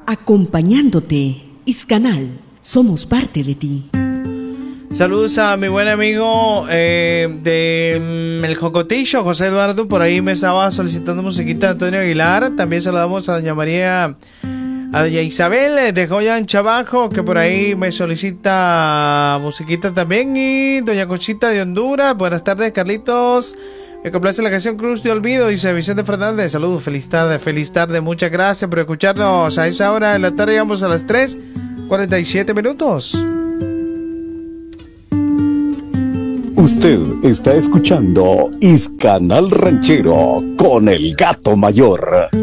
acompañándote. Iscanal, somos parte de ti. Saludos a mi buen amigo El Jocotillo, José Eduardo. Por ahí me estaba solicitando musiquita de Antonio Aguilar. También saludamos a doña María, a doña Isabel de Joya en Chabajo, que por ahí me solicita musiquita también. Y doña Conchita de Honduras. Buenas tardes, Carlitos. Me complace la canción Cruz de Olvido, dice Vicente Fernández. Saludos, feliz tarde. Muchas gracias por escucharnos a esa hora de la tarde. Llegamos a las 3:47. Usted está escuchando Iscanal Ranchero con el Gato Mayor.